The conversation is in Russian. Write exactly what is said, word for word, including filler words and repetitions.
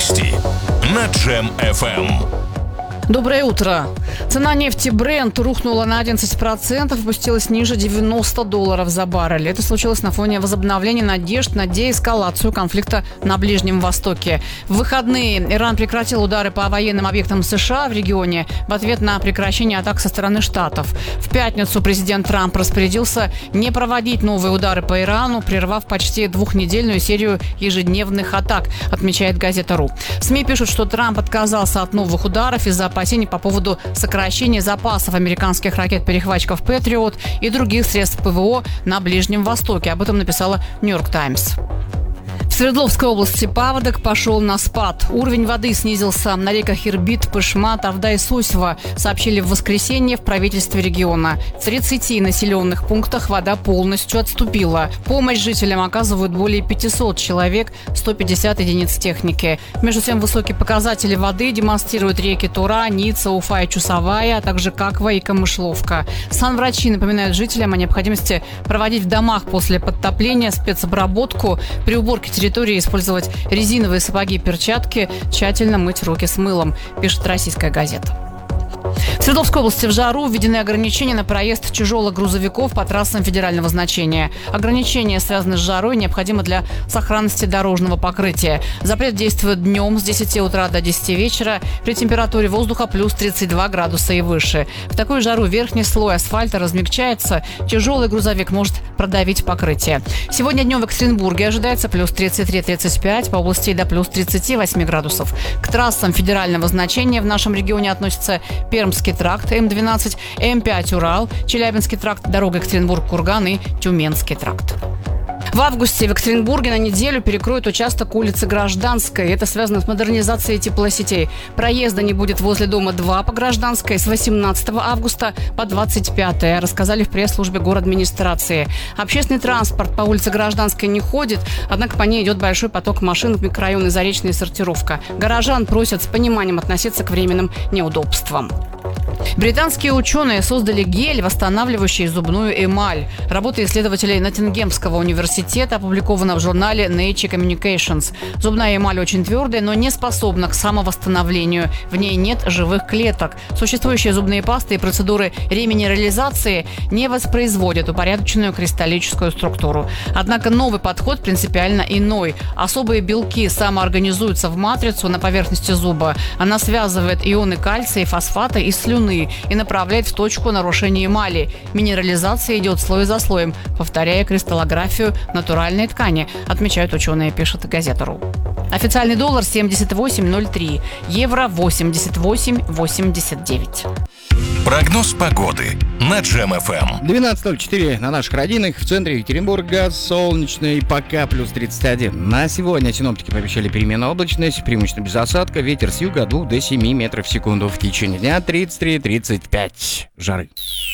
Новости на Джем эф эм. Доброе утро. Цена нефти Brent рухнула на одиннадцать процентов, опустилась ниже девяносто долларов за баррель. Это случилось на фоне возобновления надежд на деэскалацию конфликта на Ближнем Востоке. В выходные Иран прекратил удары по военным объектам США в регионе в ответ на прекращение атак со стороны Штатов. В пятницу президент Трамп распорядился не проводить новые удары по Ирану, прервав почти двухнедельную серию ежедневных атак, отмечает газета РУ. СМИ пишут, что Трамп отказался от новых ударов из-за опасений по поводу сокращения запасов американских ракет-перехватчиков «Патриот» и других средств ПВО на Ближнем Востоке. Об этом написала «Нью-Йорк Таймс». В Свердловской области паводок пошел на спад. Уровень воды снизился на реках Ирбит, Пышма, Тавда и Сусьва, сообщили в воскресенье в правительстве региона. В тридцати населенных пунктах вода полностью отступила. Помощь жителям оказывают более пятисот человек, сто пятьдесят единиц техники. Между тем, высокие показатели воды демонстрируют реки Тура, Ница, Уфа и Чусовая, а также Каква и Камышловка. Санврачи напоминают жителям о необходимости проводить в домах после подтопления спецобработку, при уборке территории использовать резиновые сапоги и перчатки, тщательно мыть руки с мылом, пишет «Российская газета». В Свердловской области в жару введены ограничения на проезд тяжелых грузовиков по трассам федерального значения. Ограничения связаны с жарой, необходимы для сохранности дорожного покрытия. Запрет действует днем с десяти утра до десяти вечера при температуре воздуха плюс тридцать два градуса и выше. В такую жару верхний слой асфальта размягчается, тяжелый грузовик может продавить покрытие. Сегодня днем в Екатеринбурге ожидается плюс тридцать три - тридцать пять, по области до плюс тридцати восьми градусов. К трассам федерального значения в нашем регионе относятся Пермский тракт М двенадцать, М пять Урал, Челябинский тракт, дорога Екатеринбург-Курган и Тюменский тракт. В августе в Екатеринбурге на неделю перекроют участок улицы Гражданской. Это связано с модернизацией теплосетей. Проезда не будет возле дома два по Гражданской с восемнадцатого августа по двадцать пятое, рассказали в пресс-службе городадминистрации. Общественный транспорт по улице Гражданской не ходит, однако по ней идет большой поток машин в микрорайоны Заречная и Сортировка. Горожан просят с пониманием относиться к временным неудобствам. Британские ученые создали гель, восстанавливающий зубную эмаль. Работа исследователей Ноттингемского университета опубликована в журнале Nature Communications. Зубная эмаль очень твердая, но не способна к самовосстановлению. В ней нет живых клеток. Существующие зубные пасты и процедуры реминерализации не воспроизводят упорядоченную кристаллическую структуру. Однако новый подход принципиально иной. Особые белки самоорганизуются в матрицу на поверхности зуба. Она связывает ионы кальция, фосфата и слюны и направляет в точку нарушения эмали. Минерализация идет слой за слоем, повторяя кристаллографию натуральной ткани, отмечают ученые, пишет газета РУ. Официальный доллар семьдесят восемь ноль три, евро восемьдесят восемь восемьдесят девять. Прогноз погоды на Джем эф эм. двенадцать ноль четыре на наших родинах. В центре Екатеринбурга солнечный, пока плюс тридцать один. На сегодня синоптики пообещали переменную облачность, преимущественно без осадка, ветер с юга от двух до семи метров в секунду. В течение дня тридцать три - тридцать пять жары.